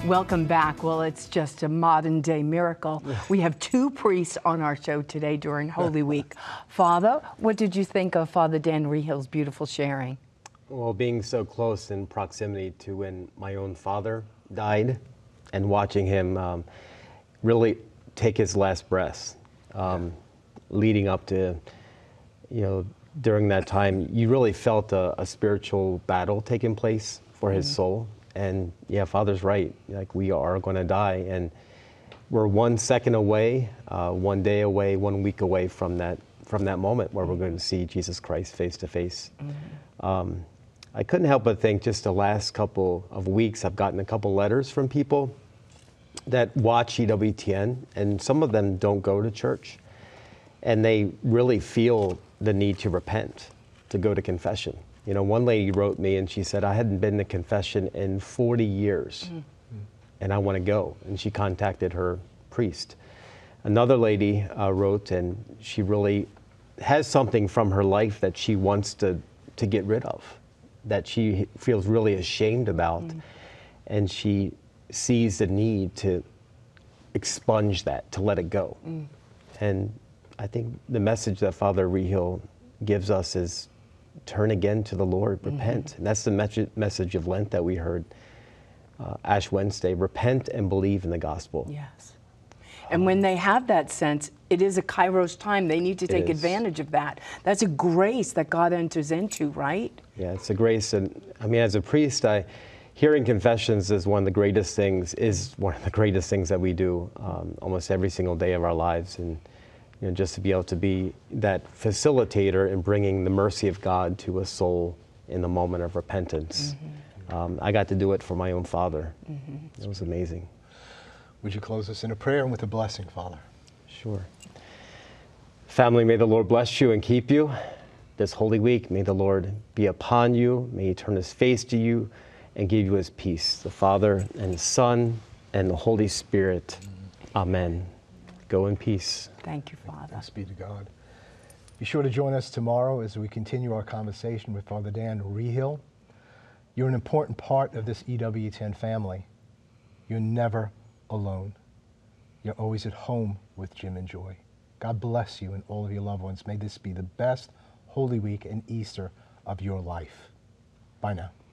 Welcome back. Well, it's just a modern day miracle. We have two priests on our show today during Holy Week. Father, what did you think of Father Dan Rehill's beautiful sharing? Well, being so close in proximity to when my own father died and watching him really take his last breaths, leading up to, during that time, you really felt a spiritual battle taking place for his soul. And yeah, Father's right. Like, we are going to die, and we're 1 second away, 1 day away, 1 week away from that moment where we're going to see Jesus Christ face to face. I couldn't help but think just the last couple of weeks, I've gotten a couple letters from people that watch EWTN, and some of them don't go to church, and they really feel the need to repent, to go to confession. You know, one lady wrote me and she said, I hadn't been to confession in 40 years and I want to go. And she contacted her priest. Another lady wrote, and she really has something from her life that she wants to get rid of, that she feels really ashamed about. And she sees the need to expunge that, to let it go. And I think the message that Father Rehill gives us is turn again to the Lord, repent. And that's the message of Lent that we heard Ash Wednesday, repent and believe in the gospel. Yes. And when they have that sense, it is a Kairos time. They need to take advantage of that. That's a grace that God enters into, right? Yeah, it's a grace. And I mean, as a priest, hearing confessions is one of the greatest things that we do almost every single day of our lives. And just to be able to be that facilitator in bringing the mercy of God to a soul in the moment of repentance. I got to do it for my own father. It was amazing. Would you close us in a prayer and with a blessing, Father? Sure. Family, may the Lord bless you and keep you this Holy Week. May the Lord be upon you. May He turn His face to you and give you His peace. The Father and the Son and the Holy Spirit. Amen. Go in peace. Thank you, Father. Thanks be to God. Be sure to join us tomorrow as we continue our conversation with Father Dan Rehill. You're an important part of this EWTN family. You're never alone. You're always at home with Jim and Joy. God bless you and all of your loved ones. May this be the best Holy Week and Easter of your life. Bye now.